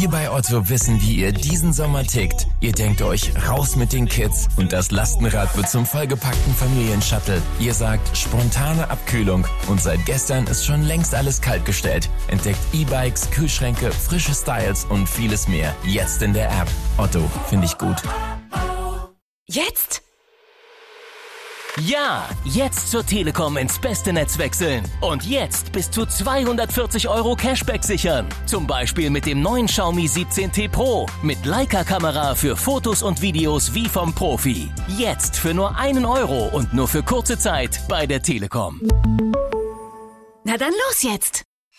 Wir bei Otto wissen, wie ihr diesen Sommer tickt. Ihr denkt euch, raus mit den Kids und das Lastenrad wird zum vollgepackten Familienshuttle. Ihr sagt, spontane Abkühlung und seit gestern ist schon längst alles kaltgestellt. Entdeckt E-Bikes, Kühlschränke, frische Styles und vieles mehr. Jetzt in der App. Otto, finde ich gut. Jetzt? Ja, jetzt zur Telekom ins beste Netz wechseln. Und jetzt bis zu 240 € Cashback sichern. Zum Beispiel mit dem neuen Xiaomi 17T Pro. Mit Leica-Kamera für Fotos und Videos wie vom Profi. Jetzt für nur 1 € und nur für kurze Zeit bei der Telekom. Na dann los jetzt!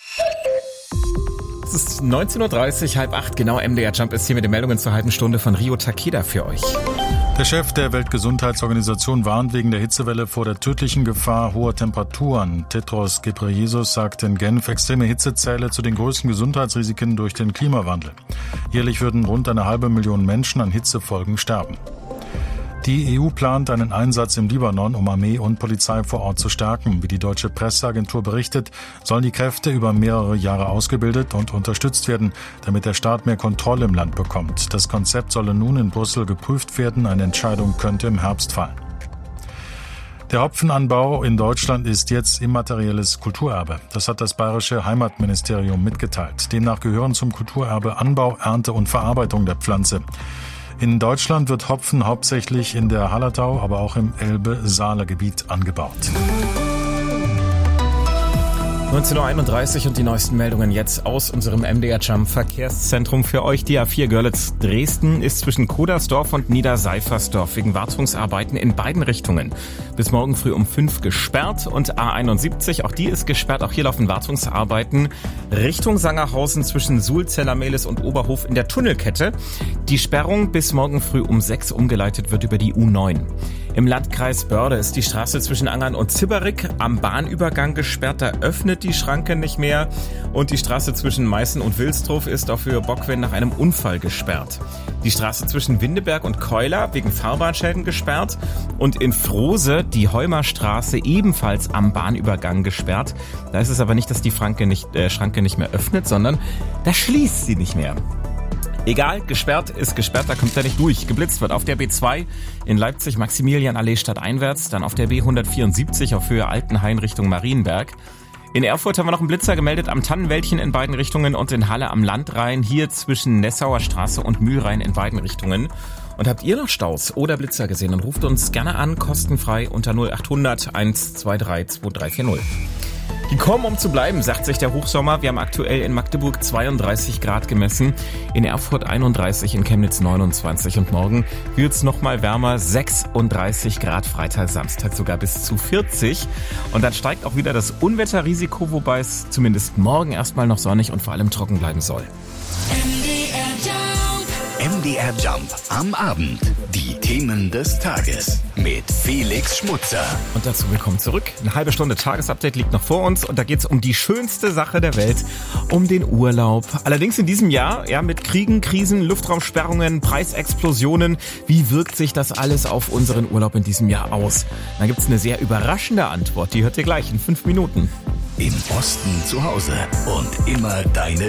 Es ist 19.30 Uhr, 7:30, genau. MDR Jump ist hier mit den Meldungen zur halben Stunde von Rio Takeda für euch. Der Chef der Weltgesundheitsorganisation warnt wegen der Hitzewelle vor der tödlichen Gefahr hoher Temperaturen. Tedros Ghebreyesus sagt in Genf, extreme Hitze zähle zu den größten Gesundheitsrisiken durch den Klimawandel. Jährlich würden rund 500.000 Menschen an Hitzefolgen sterben. Die EU plant einen Einsatz im Libanon, um Armee und Polizei vor Ort zu stärken. Wie die deutsche Presseagentur berichtet, sollen die Kräfte über mehrere Jahre ausgebildet und unterstützt werden, damit der Staat mehr Kontrolle im Land bekommt. Das Konzept solle nun in Brüssel geprüft werden. Eine Entscheidung könnte im Herbst fallen. Der Hopfenanbau in Deutschland ist jetzt immaterielles Kulturerbe. Das hat das bayerische Heimatministerium mitgeteilt. Demnach gehören zum Kulturerbe Anbau, Ernte und Verarbeitung der Pflanze. In Deutschland wird Hopfen hauptsächlich in der Hallertau, aber auch im Elbe-Saale-Gebiet angebaut. 19.31 Uhr und die neuesten Meldungen jetzt aus unserem MDR Jump Verkehrszentrum für euch. Die A4 Görlitz-Dresden ist zwischen Kodersdorf und Niederseifersdorf wegen Wartungsarbeiten in beiden Richtungen bis morgen früh um 5 gesperrt. Und A71, auch die ist gesperrt. Auch hier laufen Wartungsarbeiten Richtung Sangerhausen zwischen Sulzeller-Mehlis und Oberhof in der Tunnelkette. Die Sperrung bis morgen früh um 6 umgeleitet wird über die U9. Im Landkreis Börde ist die Straße zwischen Angern und Zibberich am Bahnübergang gesperrt. Da öffnet die Schranke nicht mehr. Und die Straße zwischen Meißen und Wilsdruf ist auch für Bockwin nach einem Unfall gesperrt. Die Straße zwischen Windeberg und Keuler wegen Fahrbahnschäden gesperrt. Und in Frose die Heumerstraße ebenfalls am Bahnübergang gesperrt. Da ist es aber nicht, dass die Schranke nicht mehr öffnet, sondern da schließt sie nicht mehr. Egal, gesperrt ist gesperrt, da kommt er nicht durch. Geblitzt wird auf der B2 in Leipzig Maximilianallee stadteinwärts, dann auf der B174 auf Höhe Altenhain Richtung Marienberg. In Erfurt haben wir noch einen Blitzer gemeldet am Tannenwäldchen in beiden Richtungen und in Halle am Landrhein, hier zwischen Nessauer Straße und Mühlrhein in beiden Richtungen. Und habt ihr noch Staus oder Blitzer gesehen, dann ruft uns gerne an, kostenfrei unter 0800 123 2340. Die kommen, um zu bleiben, sagt sich der Hochsommer. Wir haben aktuell in Magdeburg 32 Grad gemessen, in Erfurt 31, in Chemnitz 29 und morgen wird's nochmal wärmer, 36 Grad, Freitag, Samstag sogar bis zu 40. Und dann steigt auch wieder das Unwetterrisiko, wobei es zumindest morgen erstmal noch sonnig und vor allem trocken bleiben soll. MDR Jump am Abend. Die Themen des Tages mit Felix Schmutzer. Und dazu willkommen zurück. Eine halbe Stunde Tagesupdate liegt noch vor uns und da geht's um die schönste Sache der Welt, um den Urlaub. Allerdings in diesem Jahr, ja, mit Kriegen, Krisen, Luftraumsperrungen, Preisexplosionen. Wie wirkt sich das alles auf unseren Urlaub in diesem Jahr aus? Da gibt's eine sehr überraschende Antwort, die hört ihr gleich in 5 Minuten. Im Osten zu Hause und immer deine